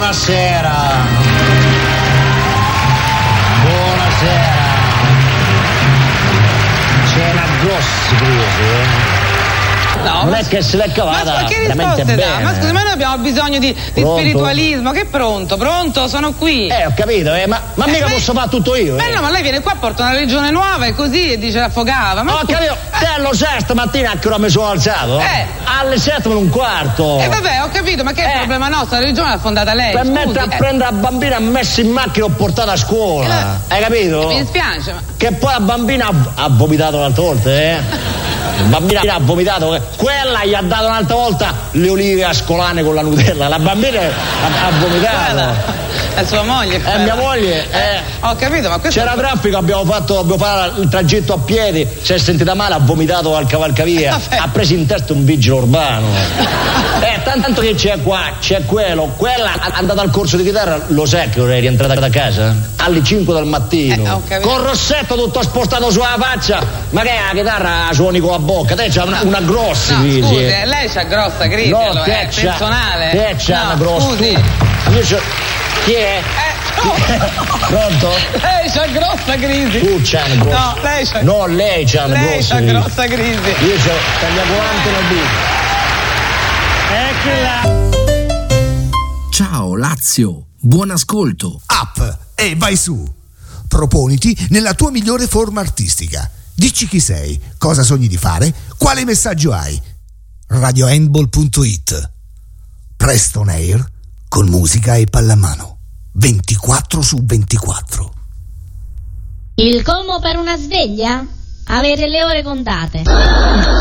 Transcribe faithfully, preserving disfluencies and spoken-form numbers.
Buonasera. Buonasera. C'è una grossa crisi, eh? No, non ma, è che se l'è cavata ma che veramente risposte dà? bene. Ma scusi, ma noi abbiamo bisogno di, di spiritualismo. Che pronto? Pronto? Sono qui. Eh, ho capito, eh, ma, ma eh, mica lei... posso fare tutto io. Beh, eh. no, ma lei viene qua, porta una religione nuova e così e dice affogava. Ma ho scusi... capito, te lo sai stamattina a che ora mi sono alzato? Eh. Alle sette meno un quarto. E eh, vabbè, ho capito, ma che è il eh. problema nostro? La religione l'ha fondata lei. Per scusi, mettere a eh. prendere la bambina, ha messo in macchina e ho portato a scuola. Eh. Hai capito? Mi dispiace, ma... Che poi la bambina ha, ha vomitato l'altra volta, eh? La bambina ha vomitato, eh. Quella gli ha dato un'altra volta le olive ascolane con la Nutella. La bambina ha, ha vomitato. Quella è sua moglie. È mia moglie. Eh. Eh, ho capito, ma questo... C'era traffico, abbiamo fatto abbiamo fatto il tragitto a piedi, si è sentita male, ha vomitato al cavalcavia, ha preso in testa un vigile urbano. Eh, tanto che c'è qua, c'è quello, quella è andata al corso di chitarra, lo sai che ora è rientrata da casa? Alle cinque del mattino. Eh, con il rossetto tutto sportato sulla faccia, ma che è la chitarra suoni con la bocca, te c'ha una, una grossa no, crisi. Scusi, eh, lei c'ha grossa crisi, no, allora, te è c'ha, personale. Te c'ha no, una grossa. Scusi. Io c'ho, chi è? Eh, no. Pronto? Lei c'ha grossa crisi. Tu c'ha una grossa. No, lei c'ha. No, lei c'ha una lei grossa c'ha crisi. grossa crisi. Io c'ho taglia quaranta nel dito. Eccola. Ciao Lazio, buon ascolto. Up e vai su. Proponiti nella tua migliore forma artistica. Dici chi sei, cosa sogni di fare, quale messaggio hai. radio handball punto it. Presto on air con musica e pallamano. ventiquattro su ventiquattro. Il colmo per una sveglia? Avere le ore contate.